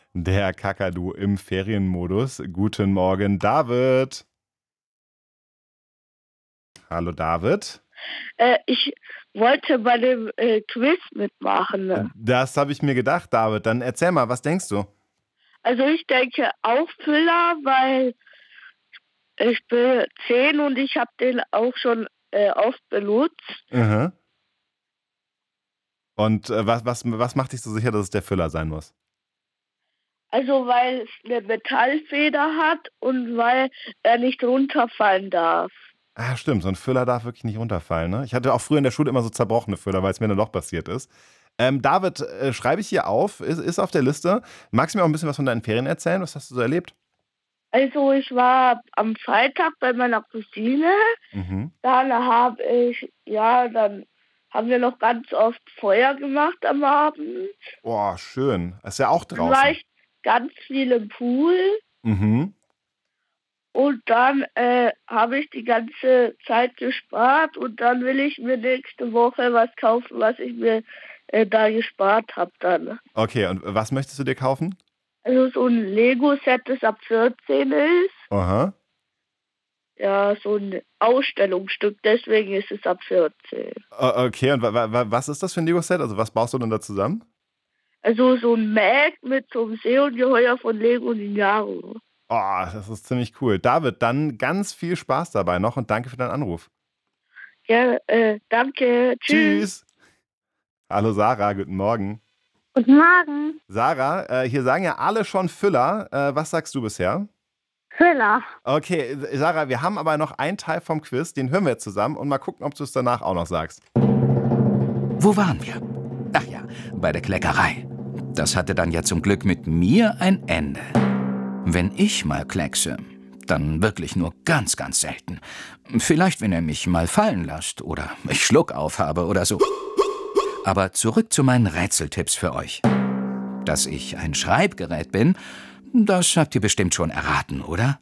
Der Kakadu im Ferienmodus. Guten Morgen, David. Hallo, David. Ich wollte bei dem Quiz mitmachen. Ne? Das habe ich mir gedacht, David. Dann erzähl mal, was denkst du? Also ich denke Auffüller, weil ich bin 10 und ich habe den auch schon oft benutzt. Mhm. Und was macht dich so sicher, dass es der Füller sein muss? Also weil es eine Metallfeder hat und weil er nicht runterfallen darf. Ah, stimmt, so ein Füller darf wirklich nicht runterfallen, ne? Ich hatte auch früher in der Schule immer so zerbrochene Füller, weil es mir dann doch passiert ist. David, schreibe ich hier auf, ist auf der Liste. Magst du mir auch ein bisschen was von deinen Ferien erzählen? Was hast du so erlebt? Also ich war am Freitag bei meiner Cousine. Mhm. Dann haben wir noch ganz oft Feuer gemacht am Abend. Oh, schön. Ist ja auch Dann war draußen. ich ganz viel im Pool. Mhm. Und dann habe ich die ganze Zeit gespart und dann will ich mir nächste Woche was kaufen, was ich mir da gespart habe dann. Okay, und was möchtest du dir kaufen? Also so ein Lego-Set, das ab 14 ist. Aha. Ja, so ein Ausstellungsstück, deswegen ist es ab 14. Okay, und was ist das für ein Lego-Set? Also was baust du denn da zusammen? Also so ein Mac mit so einem Seeungeheuer von Lego Ninjago. Oh, das ist ziemlich cool. David, dann ganz viel Spaß dabei noch und danke für deinen Anruf. Ja, danke. Tschüss. Tschüss. Hallo Sarah, guten Morgen. Guten Morgen. Sarah, hier sagen ja alle schon Füller. Was sagst du bisher? Füller. Okay, Sarah, wir haben aber noch einen Teil vom Quiz, den hören wir jetzt zusammen und mal gucken, ob du es danach auch noch sagst. Wo waren wir? Ach ja, bei der Kleckerei. Das hatte dann ja zum Glück mit mir ein Ende. Wenn ich mal kleckse, dann wirklich nur ganz, ganz selten. Vielleicht, wenn er mich mal fallen lässt oder ich Schluck aufhabe oder so. Aber zurück zu meinen Rätseltipps für euch. Dass ich ein Schreibgerät bin, das habt ihr bestimmt schon erraten, oder?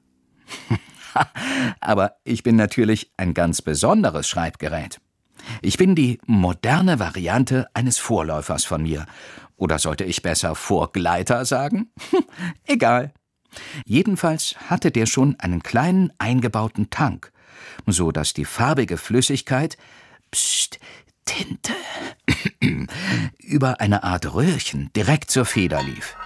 Aber ich bin natürlich ein ganz besonderes Schreibgerät. Ich bin die moderne Variante eines Vorläufers von mir. Oder sollte ich besser Vorgleiter sagen? Egal. Jedenfalls hatte der schon einen kleinen eingebauten Tank, so dass die farbige Flüssigkeit, Psst, Tinte, über eine Art Röhrchen direkt zur Feder lief.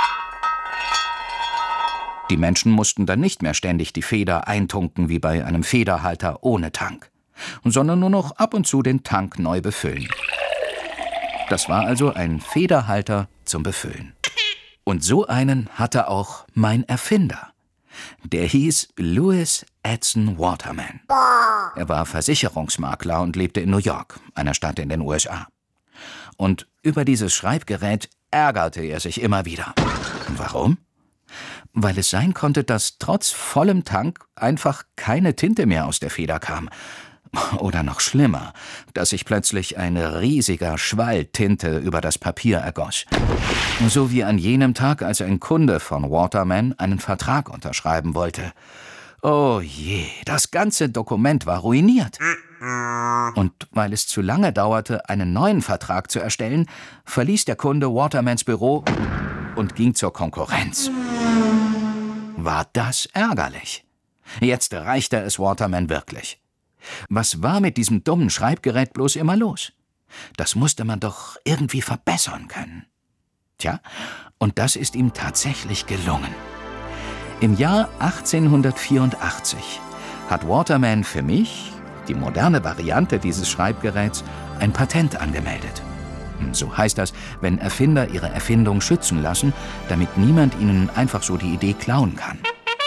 Die Menschen mussten dann nicht mehr ständig die Feder eintunken wie bei einem Federhalter ohne Tank, sondern nur noch ab und zu den Tank neu befüllen. Das war also ein Federhalter zum Befüllen. Und so einen hatte auch mein Erfinder. Der hieß Louis Edson Waterman. Er war Versicherungsmakler und lebte in New York, einer Stadt in den USA. Und über dieses Schreibgerät ärgerte er sich immer wieder. Warum? Weil es sein konnte, dass trotz vollem Tank einfach keine Tinte mehr aus der Feder kam. Oder noch schlimmer, dass sich plötzlich ein riesiger Schwall Tinte über das Papier ergoss. So wie an jenem Tag, als ein Kunde von Waterman einen Vertrag unterschreiben wollte. Oh je, das ganze Dokument war ruiniert. Und weil es zu lange dauerte, einen neuen Vertrag zu erstellen, verließ der Kunde Watermans Büro und ging zur Konkurrenz. War das ärgerlich? Jetzt reichte es Waterman wirklich. Was war mit diesem dummen Schreibgerät bloß immer los? Das musste man doch irgendwie verbessern können. Tja, und das ist ihm tatsächlich gelungen. Im Jahr 1884 hat Waterman für mich, die moderne Variante dieses Schreibgeräts, ein Patent angemeldet. So heißt das, wenn Erfinder ihre Erfindung schützen lassen, damit niemand ihnen einfach so die Idee klauen kann.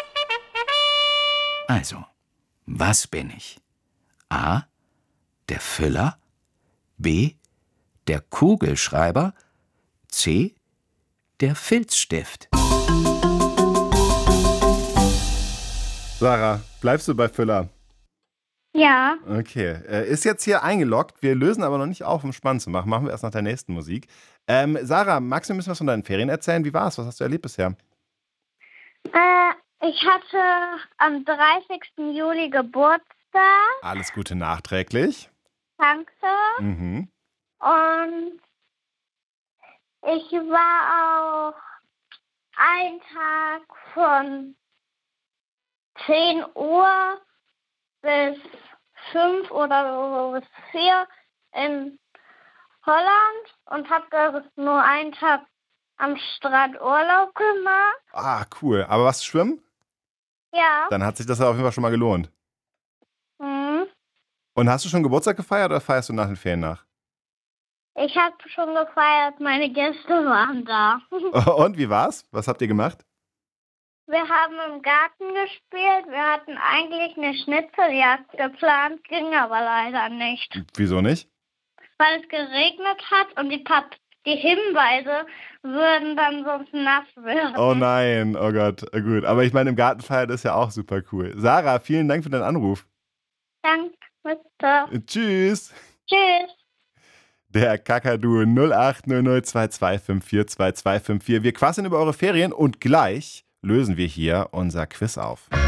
Also, was bin ich? A. Der Füller. B. Der Kugelschreiber. C. Der Filzstift. Sarah, bleibst du bei Füller? Ja. Okay, ist jetzt hier eingeloggt. Wir lösen aber noch nicht auf, um spannend zu machen. Machen wir erst nach der nächsten Musik. Sarah, magst du ein bisschen was von deinen Ferien erzählen? Wie war's? Was hast du erlebt bisher? Ich hatte am 30. Juli Geburtstag. Alles Gute nachträglich. Danke. Mhm. Und ich war auch einen Tag von 10 Uhr bis 5 oder so bis 4 in Holland und habe nur einen Tag am Strand Urlaub gemacht. Ah, cool. Aber was schwimmen? Ja. Dann hat sich das ja auf jeden Fall schon mal gelohnt. Mhm. Und hast du schon Geburtstag gefeiert oder feierst du nach den Ferien nach? Ich habe schon gefeiert, meine Gäste waren da. Und wie war's? Was habt ihr gemacht? Wir haben im Garten gespielt. Wir hatten eigentlich eine Schnitzeljagd geplant, ging aber leider nicht. Wieso nicht? Weil es geregnet hat und die Hinweise würden dann sonst nass werden. Oh nein, oh Gott, gut. Aber ich meine, im Garten feiern ist ja auch super cool. Sarah, vielen Dank für deinen Anruf. Danke, bitte. Tschüss. Tschüss. Der Kakadu 080022542254. Wir quasseln über eure Ferien und gleich lösen wir hier unser Quiz auf.